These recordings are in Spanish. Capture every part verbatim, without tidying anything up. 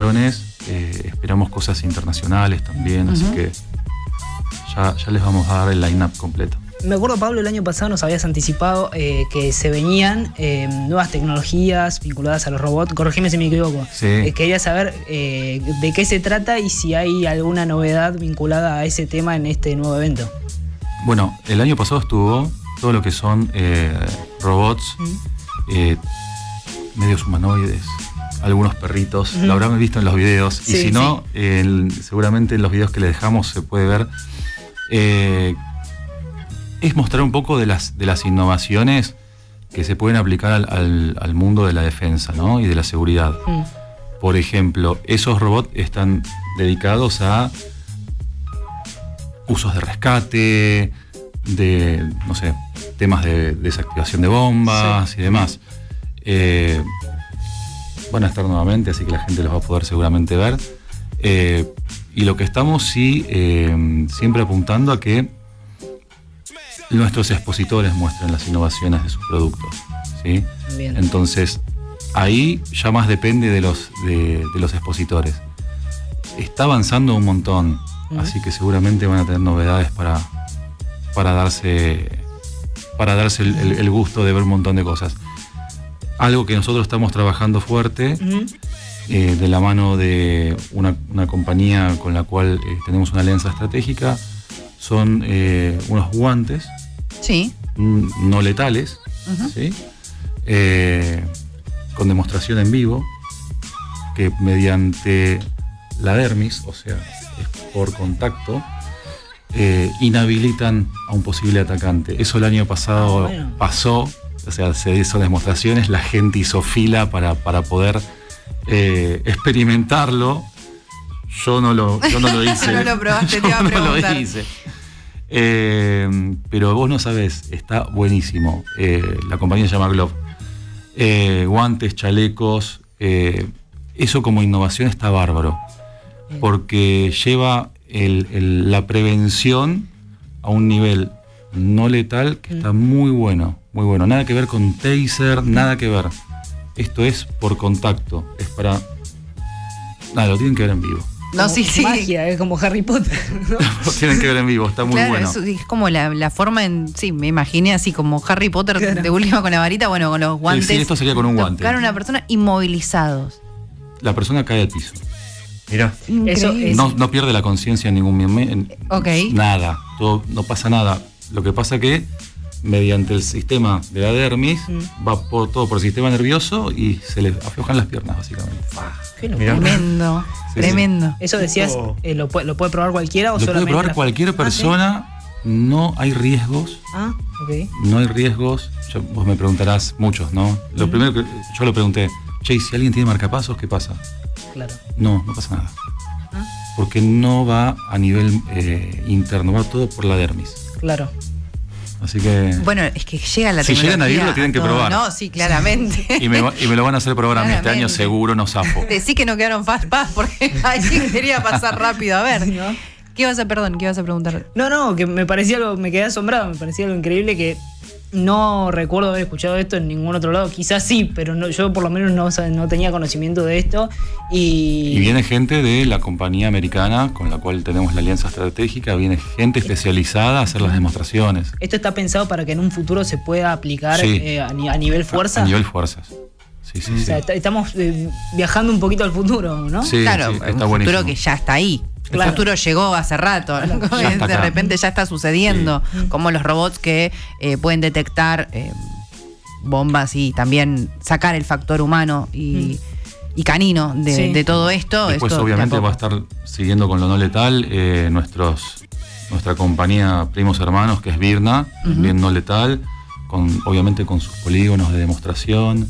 drones, eh, esperamos cosas internacionales también, uh-huh. así que ya, ya les vamos a dar el line-up completo. Me acuerdo, Pablo, el año pasado nos habías anticipado eh, que se venían eh, nuevas tecnologías vinculadas a los robots. Corregime si me equivoco. Sí. Eh, quería saber eh, de qué se trata y si hay alguna novedad vinculada a ese tema en este nuevo evento. Bueno, el año pasado estuvo todo lo que son eh, robots, mm. eh, medios humanoides, algunos perritos. Mm. Lo habrán visto en los videos. Sí, y si no, sí. eh, seguramente en los videos que le dejamos se puede ver. Eh, es mostrar un poco de las, de las innovaciones que se pueden aplicar al, al, al mundo de la defensa, ¿no? Y de la seguridad. Mm. Por ejemplo, esos robots están dedicados a usos de rescate, de, no sé, temas de desactivación de bombas, sí. y demás. Eh, van a estar nuevamente, así que la gente los va a poder seguramente ver. Eh, y lo que estamos sí eh, siempre apuntando a que nuestros expositores muestren las innovaciones de sus productos, ¿sí? Bien. Entonces, ahí ya más depende de los, de, de los expositores. Está avanzando un montón, uh-huh. así que seguramente van a tener novedades para, para darse, para darse el, el, el gusto de ver un montón de cosas. Algo que nosotros estamos trabajando fuerte, uh-huh. eh, de la mano de una, una compañía con la cual eh, tenemos una alianza estratégica, son eh, unos guantes sí. no letales, uh-huh. ¿sí? eh, con demostración en vivo, que mediante la dermis, o sea, es por contacto, eh, inhabilitan a un posible atacante. Eso el año pasado oh, bueno. pasó, o sea, se hizo demostraciones, la gente hizo fila para, para poder eh, experimentarlo. Yo no lo, yo no lo hice. No lo probaste, te iba a preguntar. No lo hice. Eh, pero vos no sabés, está buenísimo. Eh, la compañía se llama Glove. Eh, guantes, chalecos, eh, eso como innovación está bárbaro, porque lleva el, el, la prevención a un nivel no letal que está muy bueno, muy bueno. Nada que ver con taser, nada que ver. Esto es por contacto, es para... Nada, lo tienen que ver en vivo. No, sí, sí. Magia, es como Harry Potter, ¿no? Lo tienen que ver en vivo, está muy claro, bueno. Es, es como la, la forma en. Sí, me imaginé así como Harry Potter claro. de última con la varita, bueno, con los guantes. Sí, sí, esto sería con un guante. Tocar a una persona inmovilizados. La persona cae al piso. Mirá. Eso es... no, no pierde la conciencia en ningún momento. Okay. Nada, todo, no pasa nada. Lo que pasa que mediante el sistema de la dermis mm. va por todo por el sistema nervioso y se le aflojan las piernas, básicamente. Ah, tremendo, sí, tremendo. Sí. Eso decías, eh, ¿lo, puede, ¿lo puede probar cualquiera o lo solamente? Lo puede probar cualquier persona, ¿Ah, sí? No hay riesgos. Ah, ok. No hay riesgos. Yo, vos me preguntarás, muchos, ¿no? Lo mm. primero que yo lo pregunté, che, si alguien tiene marcapasos, ¿qué pasa? Claro. No, no pasa nada. ¿Ah? Porque no va a nivel eh, interno, va todo por la dermis. Claro. Así que... Bueno, es que llega la si tecnología. Si llegan a ir, lo tienen que todo, probar. No, sí, claramente. Y me, y me lo van a hacer probar a mí este año, seguro, no zafo. Decí que no quedaron fast pass porque alguien quería pasar rápido. A ver, ¿no? ¿Qué vas a, perdón, qué vas a preguntar? No, no, que me parecía algo, me quedé asombrado, me parecía algo increíble que no recuerdo haber escuchado esto en ningún otro lado. Quizás sí, pero no, yo por lo menos no, no tenía conocimiento de esto. Y... y viene gente de la compañía americana con la cual tenemos la alianza estratégica, viene gente especializada a hacer las demostraciones. ¿Esto está pensado para que en un futuro se pueda aplicar sí. eh, a, a nivel fuerza? A, a nivel fuerzas. Sí, sí, o sí. sea, estamos eh, viajando un poquito al futuro, ¿no? Sí, claro, sí, está un buenísimo. futuro que ya está ahí. Claro. El futuro llegó hace rato, claro, de acá. Repente ya está sucediendo, sí. como los robots que eh, pueden detectar eh, bombas y también sacar el factor humano y, mm. y canino de, sí. de todo esto. Después esto obviamente tampoco. va a estar siguiendo con lo no letal eh, nuestros nuestra compañía Primos Hermanos, que es Virna, uh-huh. bien no letal, con obviamente con sus polígonos de demostración.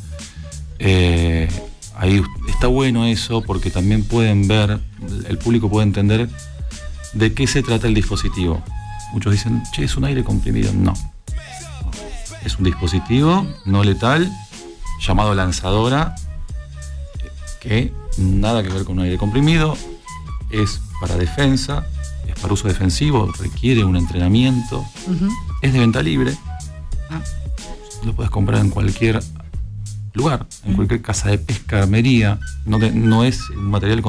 Eh, Ahí está bueno eso porque también pueden ver, el público puede entender de qué se trata el dispositivo. Muchos dicen, che, es un aire comprimido. No. Es un dispositivo no letal llamado lanzadora, que nada que ver con un aire comprimido, es para defensa, es para uso defensivo, requiere un entrenamiento, uh-huh. es de venta libre, ah. lo puedes comprar en cualquier lugar, en cualquier casa de pesca, armería, no, de, no es un material